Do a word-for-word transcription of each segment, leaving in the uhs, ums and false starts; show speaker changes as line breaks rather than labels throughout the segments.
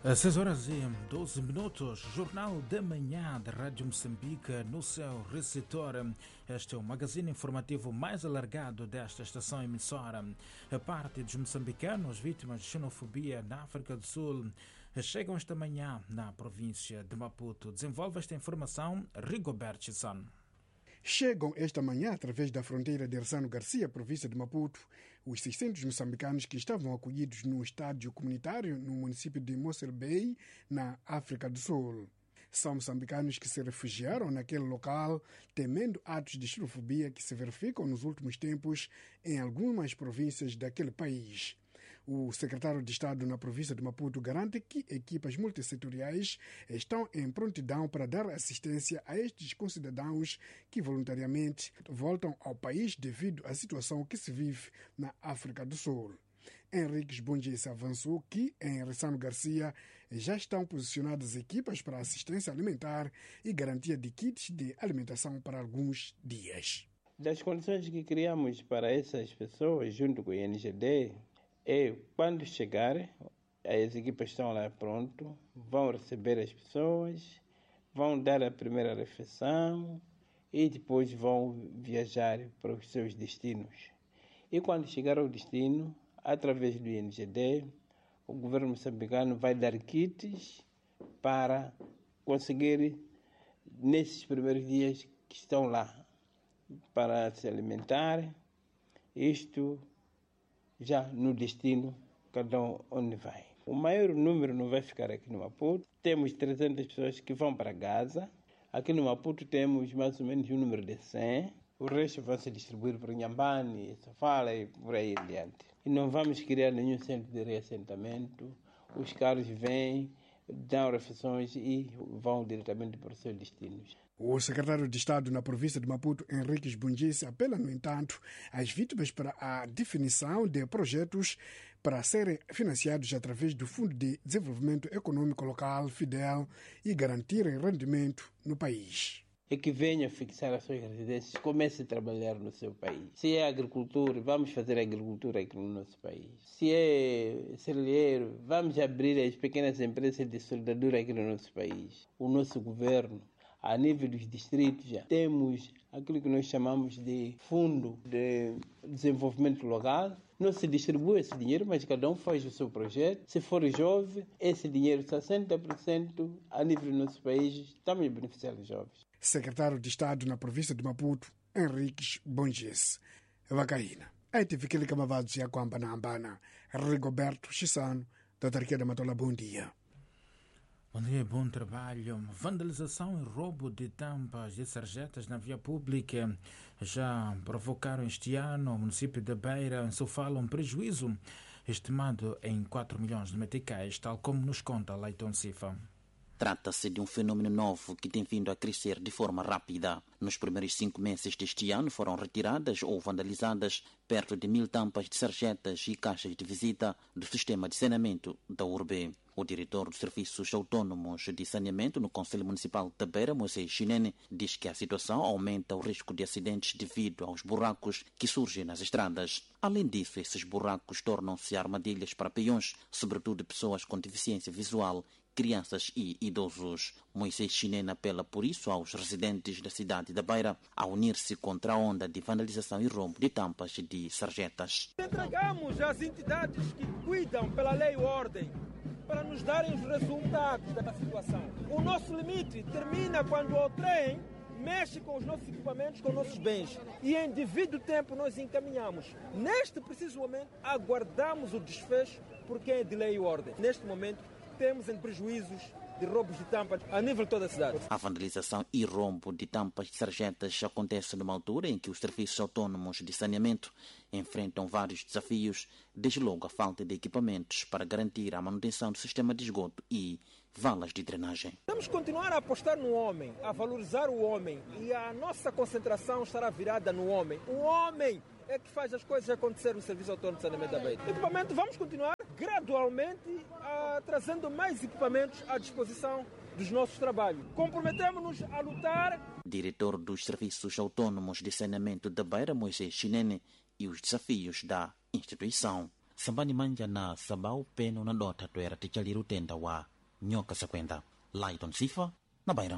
Às seis horas e doze minutos, Jornal da Manhã da Rádio Moçambique no seu receptor. Este é o magazine informativo mais alargado desta estação emissora. A parte dos moçambicanos vítimas de xenofobia na África do Sul chegam esta manhã na província de Maputo. Desenvolve esta informação Rigobert Chisson.
Chegam esta manhã, através da fronteira de Ersano Garcia, província de Maputo, os seiscentos moçambicanos que estavam acolhidos no estádio comunitário no município de Mossel Bay, na África do Sul. São moçambicanos que se refugiaram naquele local, temendo atos de xenofobia que se verificam nos últimos tempos em algumas províncias daquele país. O secretário de Estado na província de Maputo garante que equipas multissetoriais estão em prontidão para dar assistência a estes concidadãos que voluntariamente voltam ao país devido à situação que se vive na África do Sul. Henriques Bonjesse avançou que, em Ersano Garcia, já estão posicionadas equipas para assistência alimentar e garantia de kits de alimentação para alguns dias.
Das condições que criamos para essas pessoas, junto com o I N G D, é quando chegarem, as equipas estão lá pronto, vão receber as pessoas, vão dar a primeira refeição e depois vão viajar para os seus destinos. E quando chegar ao destino, através do I N G D, o governo moçambicano vai dar kits para conseguir, nesses primeiros dias que estão lá, para se alimentar, isto já no destino, cada um onde vai. O maior número não vai ficar aqui no Maputo. Temos trezentas pessoas que vão para Gaza. Aqui no Maputo temos mais ou menos um número de cem. O resto vai se distribuir para Inhambane, Sofala e por aí adiante. E não vamos criar nenhum centro de reassentamento. Os carros vêm, dão refeições e vão diretamente para os seus destinos.
O secretário de Estado na província de Maputo, Henriques Bonjesse, apela, no entanto, às vítimas para a definição de projetos para serem financiados através do Fundo de Desenvolvimento Econômico Local, FIDEL, e garantirem rendimento no país.
É que venham fixar as suas residências, comece a trabalhar no seu país. Se é agricultura, vamos fazer agricultura aqui no nosso país. Se é cerealeiro, vamos abrir as pequenas empresas de soldadura aqui no nosso país. O nosso governo, a nível dos distritos, já temos aquilo que nós chamamos de Fundo de Desenvolvimento Local. Não se distribui esse dinheiro, mas cada um faz o seu projeto. Se for jovem, esse dinheiro, sessenta por cento a nível do nosso país, estamos a beneficiar os jovens.
Secretário de Estado na província de Maputo, Henriques Bonjesse. Vacaína. Aí tive aquele camavado de Aguamba na Ambana. Rigoberto Chissano, da Tarquia da Matola, bom dia.
Bom dia, bom trabalho. Vandalização e roubo de tampas de sarjetas na via pública já provocaram este ano no município da Beira, em Sofala, um prejuízo estimado em quatro milhões de meticais, tal como nos conta Leiton Cifa.
Trata-se de um fenômeno novo que tem vindo a crescer de forma rápida. Nos primeiros cinco meses deste ano foram retiradas ou vandalizadas perto de mil tampas de sarjetas e caixas de visita do sistema de saneamento da urbe. O diretor dos Serviços Autônomos de Saneamento no Conselho Municipal de Beira, Moisés Chinene, diz que a situação aumenta o risco de acidentes devido aos buracos que surgem nas estradas. Além disso, esses buracos tornam-se armadilhas para peões, sobretudo pessoas com deficiência visual, crianças e idosos. Moisés Chinene apela por isso aos residentes da cidade da Beira a unir-se contra a onda de vandalização e roubo de tampas de sarjetas.
Entregamos às entidades que cuidam pela lei e ordem para nos darem os resultados da situação. O nosso limite termina quando o trem mexe com os nossos equipamentos, com os nossos bens. E em devido tempo nós encaminhamos. Neste preciso momento, aguardamos o desfecho por quem é de lei e ordem. Neste momento, temos em prejuízos de roubos de tampas a nível de toda a cidade.
A vandalização e roubo de tampas de sarjetas acontece numa altura em que os serviços autônomos de saneamento enfrentam vários desafios, desde logo a falta de equipamentos para garantir a manutenção do sistema de esgoto e valas de drenagem.
Temos que continuar a apostar no homem, a valorizar o homem, e a nossa concentração estará virada no homem. O homem é que faz as coisas acontecer no Serviço Autônomo de Saneamento da Beira. Equipamento, vamos continuar gradualmente a, trazendo mais equipamentos à disposição dos nossos trabalhos. Comprometemos-nos a lutar.
Diretor dos Serviços Autônomos de Saneamento da Beira, Moisés Chinene, e os desafios da instituição. Sambani manja na sabau peno na dota toera tichaliro tenda wa Nhoca Saquenda. Laiton Sifa, na Beira.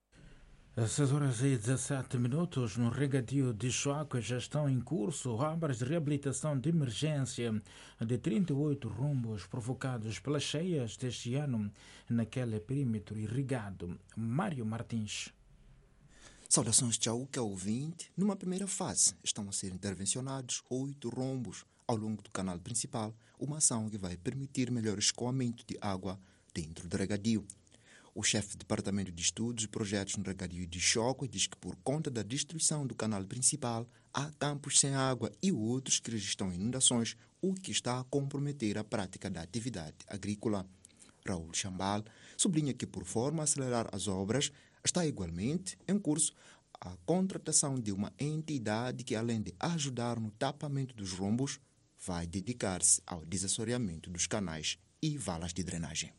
Às seis horas e dezassete minutos, no regadio de Choque já estão em curso obras de reabilitação de emergência de trinta e oito rombos provocados pelas cheias deste ano naquele perímetro irrigado. Mário Martins.
Saudações Tchauca ouvinte. Numa primeira fase estão a ser intervencionados oito rombos ao longo do canal principal, uma ação que vai permitir melhor escoamento de água dentro do regadio. O chefe do Departamento de Estudos e Projetos no Regadio de Choque diz que por conta da destruição do canal principal há campos sem água e outros que registram inundações, o que está a comprometer a prática da atividade agrícola. Raul Chambal sublinha que por forma a acelerar as obras está igualmente em curso a contratação de uma entidade que, além de ajudar no tapamento dos rombos, vai dedicar-se ao desassoreamento dos canais e valas de drenagem.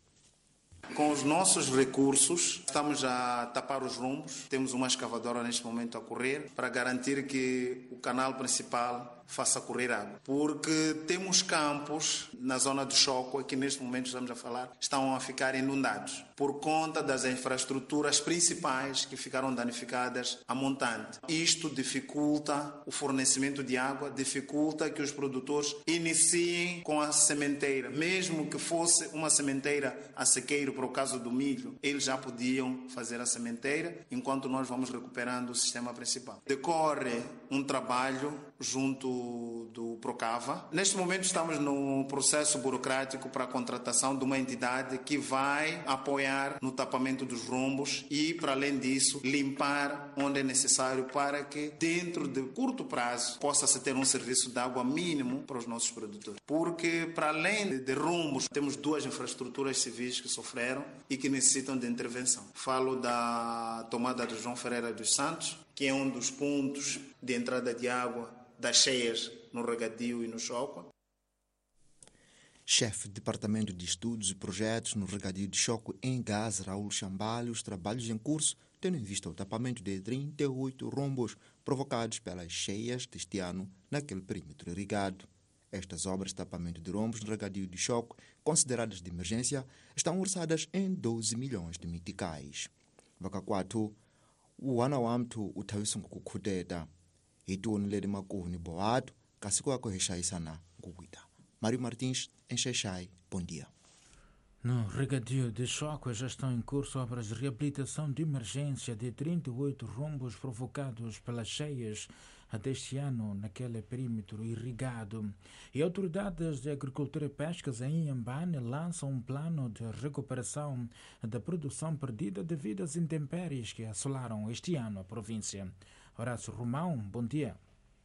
Com os nossos recursos, estamos a tapar os rombos. Temos uma escavadora neste momento a correr para garantir que o canal principal faça correr água. Porque temos campos na zona do Choque, que neste momento estamos a falar, estão a ficar inundados por conta das infraestruturas principais que ficaram danificadas a montante. Isto dificulta o fornecimento de água, dificulta que os produtores iniciem com a sementeira. Mesmo que fosse uma sementeira a sequeiro, para o caso do milho, eles já podiam fazer a sementeira enquanto nós vamos recuperando o sistema principal. Decorre um trabalho junto do Procava. Neste momento estamos no processo burocrático para a contratação de uma entidade que vai apoiar no tapamento dos rombos e, para além disso, limpar onde é necessário para que, dentro de curto prazo, possa-se ter um serviço de água mínimo para os nossos produtores. Porque, para além de, de rombos, temos duas infraestruturas civis que sofreram e que necessitam de intervenção. Falo da tomada de João Ferreira dos Santos, que é um dos pontos de entrada de água das cheias no Regadio e no Choque.
Chefe do Departamento de Estudos e Projetos no Regadio de Choque em Gaza, Raul Chambal, os trabalhos em curso tendo em vista o tapamento de trinta e oito rombos provocados pelas cheias deste ano naquele perímetro irrigado. Estas obras de tapamento de rombos no Regadio de Choque, consideradas de emergência, estão orçadas em doze milhões de meticais. Vakakwatu, o anawamtu utawisungu kukhuteta. Ituni ledi makuni boado, kasiko ako heshaisana nguguida. Mário Martins, em Xaixai, bom dia.
No Regadio de Choque já estão em curso obras de reabilitação de emergência de trinta e oito rombos provocados pelas cheias deste ano naquele perímetro irrigado. E autoridades de agricultura e pescas em Inhambane lançam um plano de recuperação da produção perdida devido às intempéries que assolaram este ano a província. Horácio Romão, bom dia.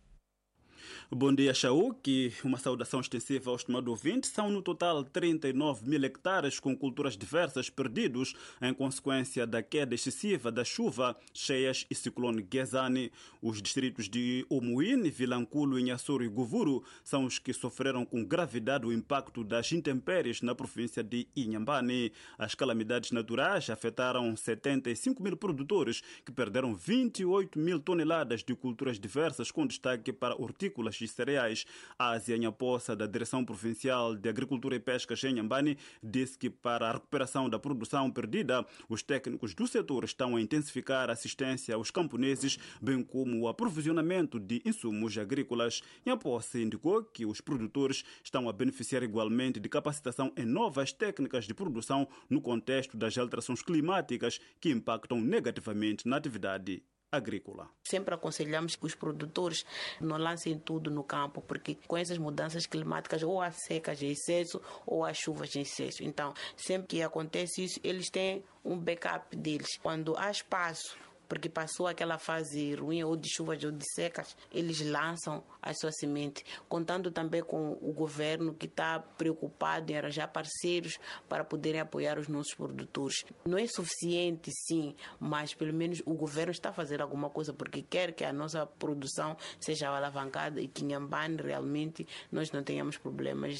Bom dia, Chauque. Uma saudação extensiva ao estimado ouvinte. São no total trinta e nove mil hectares com culturas diversas perdidos em consequência da queda excessiva da chuva, cheias e ciclone Gezani. Os distritos de Omuíne, Vilanculo, Inhassoro e Govuro são os que sofreram com gravidade o impacto das intempéries na província de Inhambane. As calamidades naturais afetaram setenta e cinco mil produtores que perderam vinte e oito mil toneladas de culturas diversas, com destaque para hortícolas e cereais. A Ásia Nhapossa, da Direção Provincial de Agricultura e Pescas em Inhambane, disse que para a recuperação da produção perdida, os técnicos do setor estão a intensificar a assistência aos camponeses, bem como o aprovisionamento de insumos agrícolas. Nhapossa indicou que os produtores estão a beneficiar igualmente de capacitação em novas técnicas de produção no contexto das alterações climáticas que impactam negativamente na atividade agrícola.
Sempre aconselhamos que os produtores não lancem tudo no campo, porque com essas mudanças climáticas ou há secas em excesso ou há chuvas em excesso. Então, sempre que acontece isso, eles têm um backup deles. Quando há espaço, porque passou aquela fase ruim ou de chuvas ou de secas, eles lançam a sua semente, contando também com o governo que está preocupado em arranjar parceiros para poderem apoiar os nossos produtores. Não é suficiente, sim, mas pelo menos o governo está a fazer alguma coisa porque quer que a nossa produção seja alavancada e que em Inhambane realmente nós não tenhamos problemas de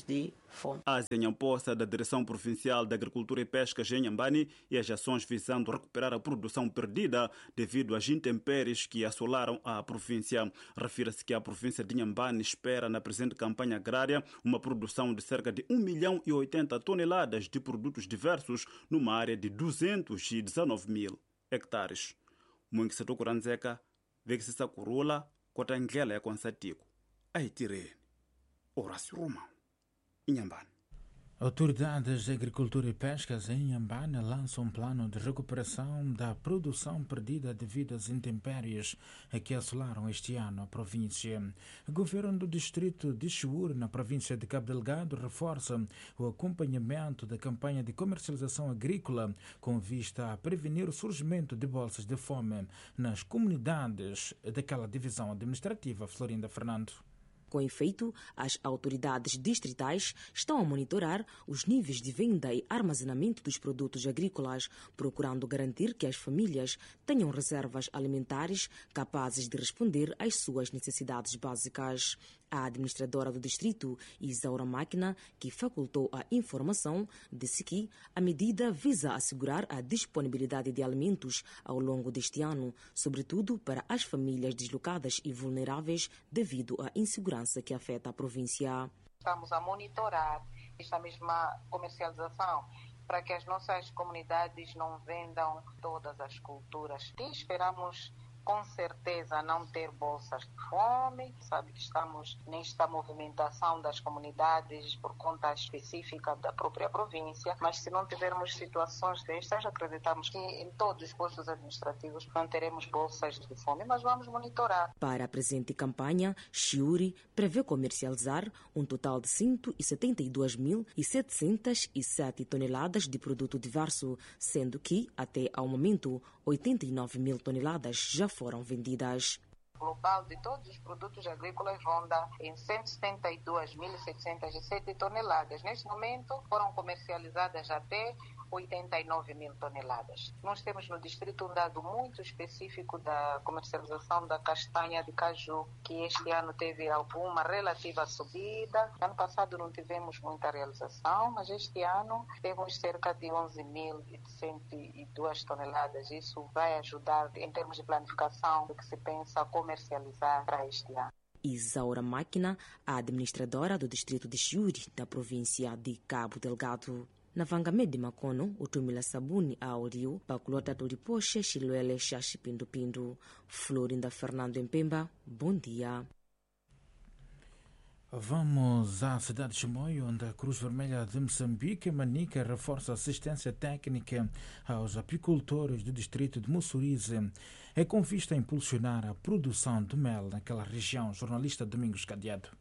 fome.
A Zenhampoça da Direção Provincial da Agricultura e Pesca em Inhambane e as ações visando recuperar a produção perdida devido às intempéries que assolaram a província. Refira-se que a província de Inhambane espera na presente campanha agrária uma produção de cerca de um milhão e oitenta toneladas de produtos diversos numa área de duzentos e dezenove mil hectares. Muito se tocuranzeka, vexisa curula, kota ngela ya konsatiku. Aitireni. Horácio Romão. Inhambane.
Autoridades de Agricultura e Pescas em Inhambane lançam um plano de recuperação da produção perdida devido às intempéries que assolaram este ano a província. O governo do distrito de Chiuri, na província de Cabo Delgado, reforça o acompanhamento da campanha de comercialização agrícola com vista a prevenir o surgimento de bolsas de fome nas comunidades daquela divisão administrativa. Florinda Fernando.
Com efeito, as autoridades distritais estão a monitorar os níveis de venda e armazenamento dos produtos agrícolas, procurando garantir que as famílias tenham reservas alimentares capazes de responder às suas necessidades básicas. A administradora do distrito, Isaura Máquina, que facultou a informação, disse que a medida visa assegurar a disponibilidade de alimentos ao longo deste ano, sobretudo para as famílias deslocadas e vulneráveis devido à insegurança que afeta a província.
Estamos a monitorar esta mesma comercialização para que as nossas comunidades não vendam todas as culturas. E esperamos com certeza não ter bolsas de fome. Sabe que estamos nesta movimentação das comunidades por conta específica da própria província, mas se não tivermos situações destas, acreditamos que em todos os postos administrativos não teremos bolsas de fome, mas vamos monitorar.
Para a presente campanha, Chiuri prevê comercializar um total de cento e setenta e dois mil setecentas e sete toneladas de produto diverso, sendo que, até ao momento, oitenta e nove mil toneladas já foram vendidas.
O global de todos os produtos agrícolas ronda em cento e setenta e dois mil setecentas e sete toneladas. Neste momento foram comercializadas até oitenta e nove mil toneladas. Nós temos no distrito um dado muito específico da comercialização da castanha de caju, que este ano teve alguma relativa subida. Ano passado não tivemos muita realização, mas este ano temos cerca de onze mil cento e duas toneladas. Isso vai ajudar em termos de planificação do que se pensa comercializar para este ano.
Isaura Máquina, a administradora do distrito de Chiuri, da província de Cabo Delgado. Na Vangame de Macono, o Tumila Sabuni Aurio, Paculota Doripoche, Chiluele, Xaxi Pindu Pindu. Florinda Fernando em Pemba, bom dia.
Vamos à cidade de Chimoio, onde a Cruz Vermelha de Moçambique, Manica, reforça assistência técnica aos apicultores do distrito de Mussurize. É com vista a impulsionar a produção de mel naquela região. Jornalista Domingos Cadeado.